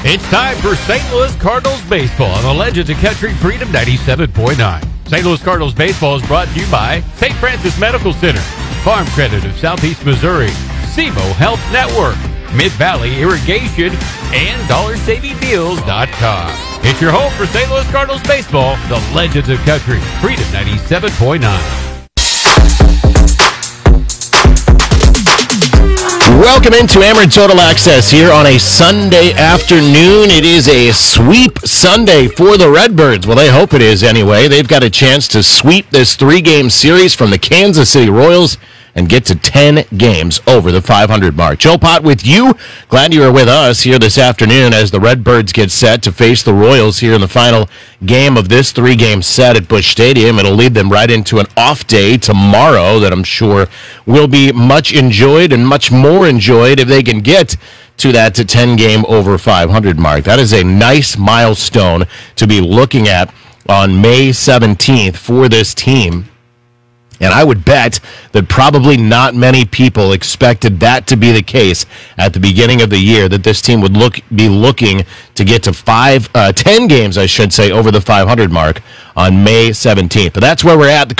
It's time for St. Louis Cardinals baseball on the Legends of Country Freedom 97.9. St. Louis Cardinals baseball is brought to you by St. Francis Medical Center, Farm Credit of Southeast Missouri, SEMO Health Network, Mid-Valley Irrigation, and DollarSavingDeals.com. It's your home for St. Louis Cardinals baseball, the Legends of Country Freedom 97.9. Welcome into Ameren Total Access here on a Sunday afternoon. It is a sweep Sunday for the Redbirds. Well, they hope it is anyway. They've got a chance to sweep this 3-game series from the Kansas City Royals and get to 10 games over the 500 mark. Joe Pott with you. Glad you are with us here this afternoon as the Redbirds get set to face the Royals here in the final game of this 3-game set at Busch Stadium. It'll lead them right into an off day tomorrow that I'm sure will be much enjoyed and much more enjoyed if they can get to that 10-game over 500 mark. That is a nice milestone to be looking at on May 17th for this team. And I would bet that probably not many people expected that to be the case at the beginning of the year, that this team would be looking to get to 10 games, I should say, over the 500 mark on May 17th. But that's where we're at. The